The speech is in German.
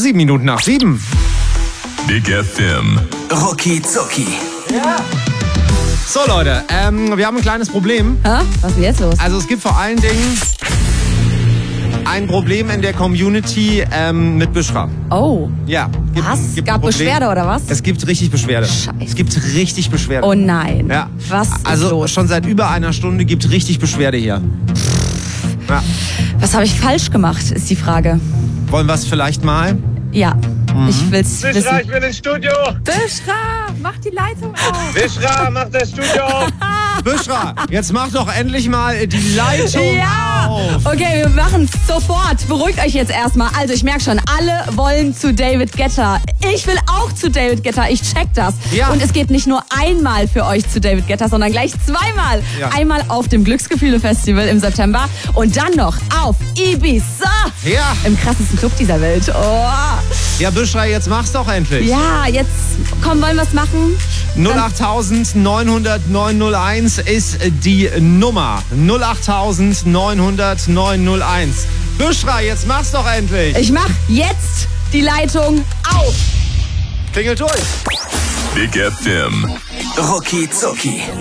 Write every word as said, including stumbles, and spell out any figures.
Sieben Minuten nach sieben. Big F M. Rucki Zucki. Ja. So Leute, ähm, wir haben ein kleines Problem. Hä? Was ist jetzt los? Also es gibt vor allen Dingen ein Problem in der Community ähm, mit Bushra. Oh. Ja. Gibt, Was? Gibt Gab Beschwerde oder was? Es gibt richtig Beschwerde. Scheiße. Es gibt richtig Beschwerde. Oh nein. Ja. Was ist Also los? schon seit über einer Stunde gibt richtig Beschwerde hier. Ja. Was habe ich falsch gemacht, ist die Frage. Wollen wir es vielleicht mal? Ja, Mhm. ich will's Bishra, wissen. ich bin ins Studio. Bishra, mach die Leitung auf. Bishra, mach das Studio auf. Bushra, jetzt mach doch endlich mal die Leitung Ja! auf. Okay, wir machen sofort. Beruhigt euch jetzt erstmal. Also ich merke schon, alle wollen zu David Guetta. Ich will auch zu David Guetta. Ich check das. Ja. Und es geht nicht nur einmal für euch zu David Guetta, sondern gleich zweimal. Ja. Einmal auf dem Glücksgefühle-Festival im September und dann noch auf Ibiza. Ja. Im krassesten Club dieser Welt. Oh. Ja, Bushra, jetzt mach's doch endlich. Ja, jetzt, komm, wollen wir es machen? null acht neun null null neun null eins ist die Nummer. null acht neun null null neun null eins. Bushra, jetzt mach's doch endlich. Ich mach jetzt die Leitung auf. Klingelt durch. Big F M. Rucki Zucki.